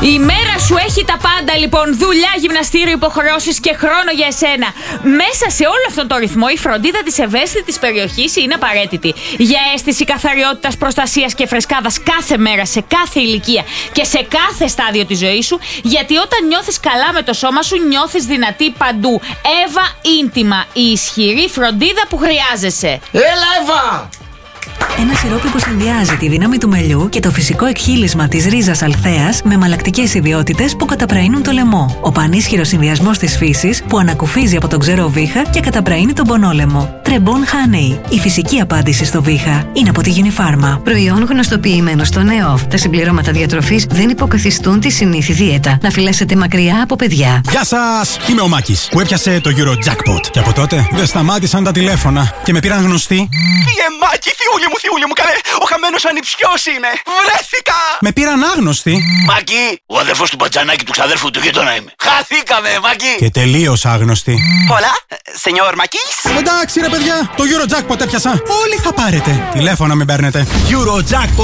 Η μέρα σου έχει τα πάντα, λοιπόν. Δουλειά, γυμναστήριο, υποχρεώσεις και χρόνο για εσένα. Μέσα σε όλο αυτόν τον ρυθμό, η φροντίδα της ευαίσθητης περιοχής είναι απαραίτητη. Για αίσθηση καθαριότητας, προστασίας και φρεσκάδας κάθε μέρα, σε κάθε ηλικία και σε κάθε στάδιο της ζωής σου. Γιατί όταν νιώθεις καλά με το σώμα σου, νιώθεις δυνατή παντού. Εύα Ίντιμα, η ισχυρή φροντίδα που χρειάζεσαι. Έλα, Εύα! Ένα σιρόπι που συνδυάζει τη δύναμη του μελιού και το φυσικό εκχύλισμα της ρίζας αλθέας με μαλακτικές ιδιότητες που καταπραίνουν το λαιμό. Ο πανίσχυρος συνδυασμός της φύσης που ανακουφίζει από τον ξερό βήχα και καταπραίνει τον πονόλαιμο. Trebon Honey. Η φυσική απάντηση στο βήχα είναι από τη Unifarma. Προϊόν γνωστοποιημένο στο ΝΕΟΦ. Τα συμπληρώματα διατροφής δεν υποκαθιστούν τη συνήθη δίαιτα. Να φυλάσσετε μακριά από παιδιά. Γεια σας! Είμαι ο Μάκης που έπιασε το Eurojackpot. Και από τότε δεν σταμάτησαν τα τηλέφωνα και με πήραν γνωστοί. Μάκη, θειούλη μου, καλέ! Ο χαμένος ανιψιός είμαι! Βρέθηκα! Με πήραν άγνωστοι. Μάκη, ο αδερφός του μπατζανάκι του ξαδέρφου του γείτονα είμαι. Χαθήκαμε, Μάκη! Και τελείως άγνωστοι. Hola, señor Makis. Εντάξει ρε παιδιά, το Eurojackpot έπιασα. Όλοι θα πάρετε. Τηλέφωνα μην παίρνετε. Eurojackpot